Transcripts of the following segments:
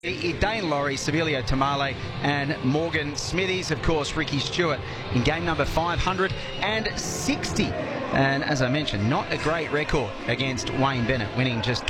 Dane Laurie, Sevilio Tamale and Morgan Smithies, of course Ricky Stewart in game number 560. And as I mentioned, not a great record against Wayne Bennett, winning just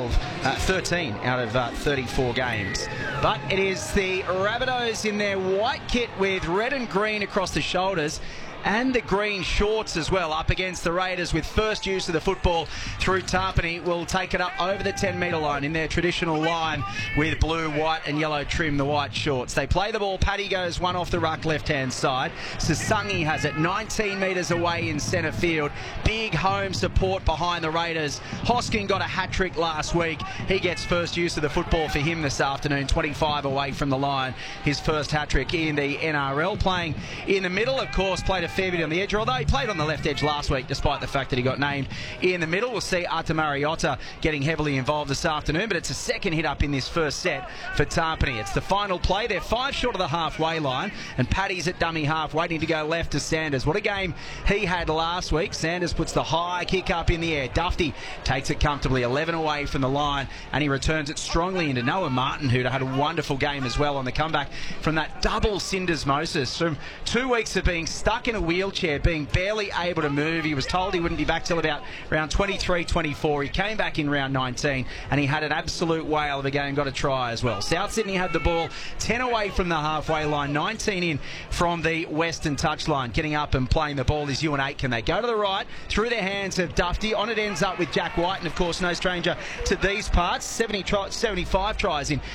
13 out of 34 games. But it is the Rabbitohs in their white kit with red and green across the shoulders and the green shorts as well, up against the Raiders with first use of the football through Tarpany. Will take it up over the 10-metre line in their traditional line with blue, white and yellow trim, the white shorts. They play the ball. Paddy goes one off the ruck left-hand side. Sasangi has it 19 metres away in centre field. Big home support behind the Raiders. Hoskin got a hat-trick last week. He gets first use of the football for him this afternoon, 25 away from the line. His first hat-trick in the NRL. Playing in the middle, of course, played a fair bit on the edge, although he played on the left edge last week despite the fact that he got named in the middle. We'll see Ata Mariotta getting heavily involved this afternoon, but it's a second hit up in this first set for Tarpany. It's the final play. They're 5 short of the halfway line, and Paddy's at dummy half waiting to go left to Sanders. What a game he had last week. Sanders puts the high kick up in the air. Dufty takes it comfortably 11 away from the line, and he returns it strongly into Noah Martin, who had a wonderful game as well on the comeback from that double syndesmosis from 2 weeks of being stuck in a wheelchair, being barely able to move. He was told he wouldn't be back till about round 23-24. He came back in round 19 and he had an absolute whale of a game, got a try as well. South Sydney had the ball 10 away from the halfway line, 19 in from the western touchline. Getting up and playing the ball is Ewan Aitken. They go to the right through the hands of Dufty. On it ends up with Jack White, and of course no stranger to these parts. 75 tries in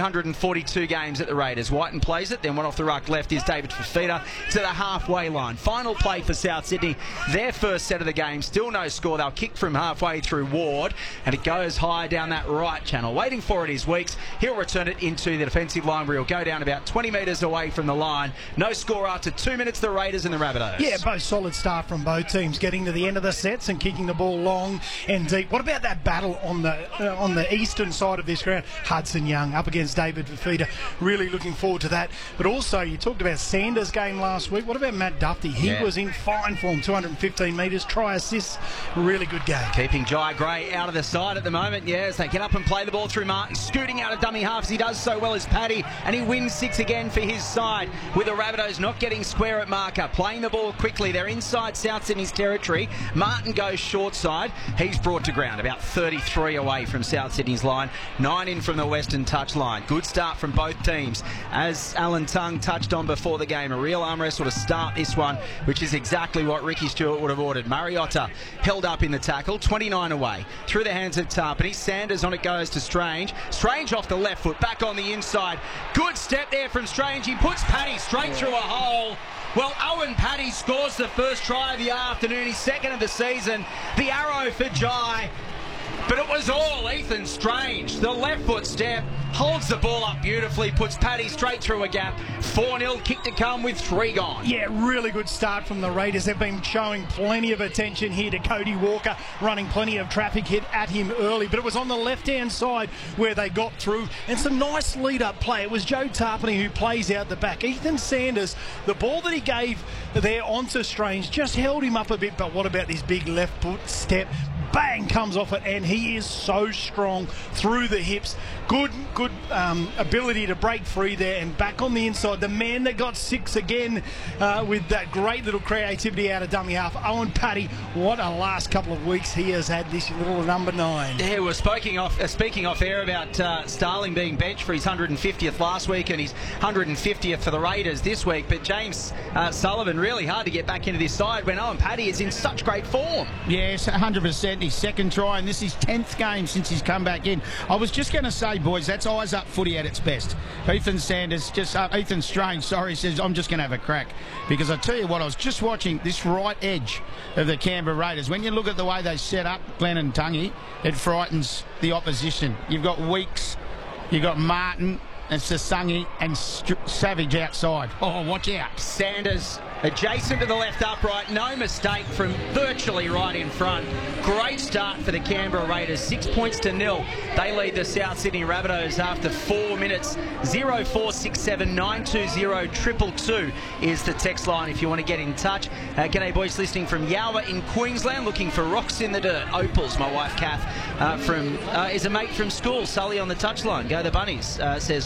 242 games at the Raiders. Whiten plays it, then one off the ruck left is David Fifita to the halfway line. Final play for South Sydney. Their first set of the game, still no score. They'll kick from halfway through Ward, and it goes high down that right channel. Waiting for it is Weeks. He'll return it into the defensive line where he'll go down about 20 metres away from the line. No score after 2 minutes, the Raiders and the Rabbitohs. Yeah, both solid start from both teams, getting to the end of the sets and kicking the ball long and deep. What about that battle on the eastern side of this ground? Hudson Young up against David Fifita. Really looking forward to that. But also, you talked about Sanders' game last week. What about Matt Dufty? He was in fine form, 215 metres, try assists, really good game. Keeping Jai Gray out of the side at the moment, yes. They get up and play the ball through Mark, scooting out of dummy half as he does so well as Paddy, and he wins 6 again for his side, with the Rabbitohs not getting square at marker, playing the ball quickly. They're inside South Sydney's territory. Martin goes short side. He's brought to ground about 33 away from South Sydney's line, 9 in from the western touch line. Good start from both teams. As Alan Tongue touched on before the game, a real arm wrestle to start this one, which is exactly what Ricky Stewart would have ordered. Mariotta held up in the tackle, 29 away. Through the hands of Tarpany. Sanders on it goes to Strange. Strange off the left foot, back on the inside. Good step there from Strange. He puts Paddy straight through a hole. Well, Owen Paddy scores the first try of the afternoon, his second of the season. The arrow for Jai. But it was all Ethan Strange. The left foot step, holds the ball up beautifully, puts Paddy straight through a gap. 4-0, kick to come with 3 gone. Yeah, really good start from the Raiders. They've been showing plenty of attention here to Cody Walker, running plenty of traffic hit at him early. But it was on the left-hand side where they got through. And some nice lead-up play. It was Joe Tarpany who plays out the back. Ethan Sanders, the ball that he gave there onto Strange just held him up a bit. But what about this big left foot step? Bang, comes off it, and he is so strong through the hips. Good ability to break free there and back on the inside. The man that got 6 again with that great little creativity out of dummy half. Owen Paddy, what a last couple of weeks he has had, this little number 9. Yeah, we're speaking off air about Starling being benched for his 150th last week and his 150th for the Raiders this week. But James Sullivan, really hard to get back into this side when Owen Paddy is in such great form. Yes, 100%. His second try, and this is his 10th game since he's come back in. I was just going to say, boys, that's eyes up footy at its best. Ethan Strange says, I'm just going to have a crack. Because I tell you what, I was just watching this right edge of the Canberra Raiders. When you look at the way they set up Glenn and Tungy, it frightens the opposition. You've got Weeks, you've got Martin and Sasangi and Savage outside. Oh, watch out. Sanders adjacent to the left upright. No mistake from virtually right in front. Great start for the Canberra Raiders. 6 points to 0. They lead the South Sydney Rabbitohs after 4 minutes. 0467 920 222 is the text line if you want to get in touch. G'day boys, listening from Yowa in Queensland, looking for rocks in the dirt. Opals, my wife Kath is a mate from school. Sully on the touchline. Go the Bunnies, says